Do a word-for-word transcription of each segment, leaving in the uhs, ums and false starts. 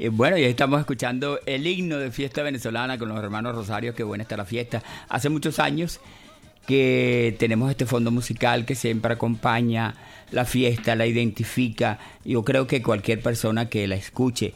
Eh, bueno, y estamos escuchando el himno de fiesta venezolana con los hermanos Rosario. Qué buena está la fiesta. Hace muchos años que tenemos este fondo musical que siempre acompaña la fiesta, la identifica. Yo creo que cualquier persona que la escuche,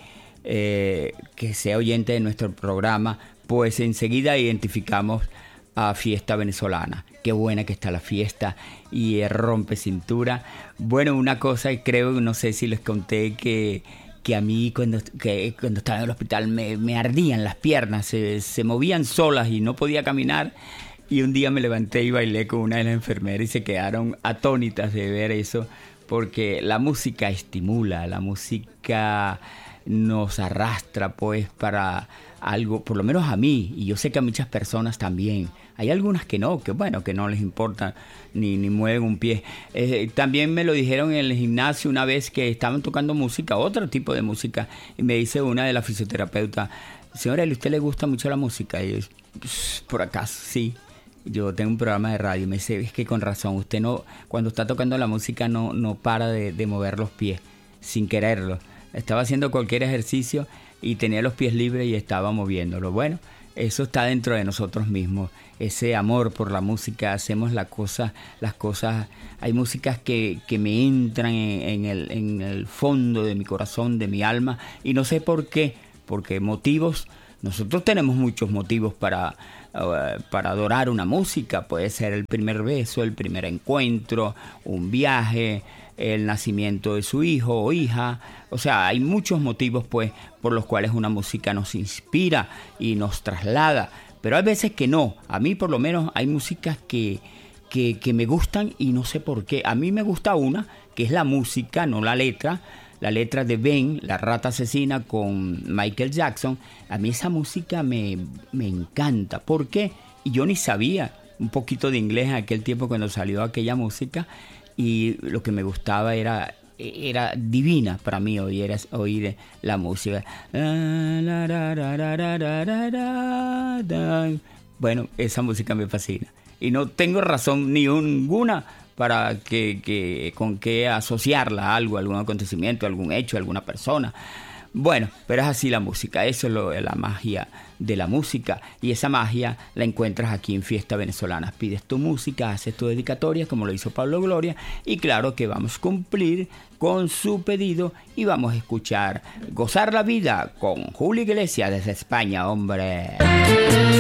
eh, que sea oyente de nuestro programa, pues enseguida identificamos a fiesta venezolana. Qué buena que está la fiesta y rompe cintura. Bueno, una cosa, creo, no sé si les conté que, que a mí cuando, que, cuando estaba en el hospital me, me ardían las piernas, se, se movían solas y no podía caminar. Y un día me levanté y bailé con una de las enfermeras y se quedaron atónitas de ver eso, porque la música estimula, la música nos arrastra pues para algo, por lo menos a mí, y yo sé que a muchas personas también. Hay algunas que no, que bueno, que no les importa ni, ni mueven un pie. Eh, también me lo dijeron en el gimnasio una vez que estaban tocando música, otro tipo de música, y me dice una de las fisioterapeutas: señora, ¿a usted le gusta mucho la música? Y yo, por acaso, sí. Yo tengo un programa de radio y me dice, es que con razón, usted no, cuando está tocando la música no, no para de, de mover los pies, sin quererlo. Estaba haciendo cualquier ejercicio y tenía los pies libres y estaba moviéndolo. Bueno, eso está dentro de nosotros mismos, ese amor por la música. Hacemos la cosa, las cosas, hay músicas que, que me entran en, en, el, en el fondo de mi corazón, de mi alma, y no sé por qué, porque motivos, nosotros tenemos muchos motivos para, uh, para adorar una música. Puede ser el primer beso, el primer encuentro, un viaje, el nacimiento de su hijo o hija. O sea, hay muchos motivos pues por los cuales una música nos inspira y nos traslada, pero hay veces que no. A mí por lo menos hay músicas que, que, que me gustan y no sé por qué. A mí me gusta una que es la música, no la letra. La letra de Ben, La Rata Asesina, con Michael Jackson. A mí esa música me, me encanta. ¿Por qué? Y yo ni sabía un poquito de inglés en aquel tiempo cuando salió aquella música, y lo que me gustaba era, era divina para mí oír, oír la música. Bueno, esa música me fascina. Y no tengo razón ni ninguna para que, que con qué asociarla a algo, algún acontecimiento, algún hecho, alguna persona. Bueno, pero es así la música, eso es lo, la magia de la música, y esa magia la encuentras aquí en Fiesta Venezolana. Pides tu música, haces tu dedicatoria como lo hizo Pablo Gloria, y claro que vamos a cumplir con su pedido y vamos a escuchar Gozar la Vida con Julio Iglesias desde España, hombre.